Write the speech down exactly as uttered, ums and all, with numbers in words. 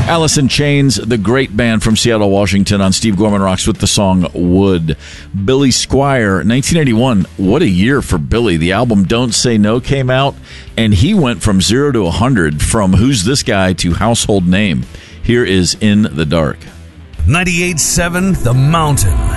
Alice in Chains, the great band from Seattle, Washington, on Steve Gorman Rocks with the song Wood. Billy Squier, nineteen eighty-one. What a year for Billy. The album Don't Say No came out, and he went from zero to one hundred, from Who's This Guy to household name. Here is In the Dark. ninety-eight point seven The Mountain.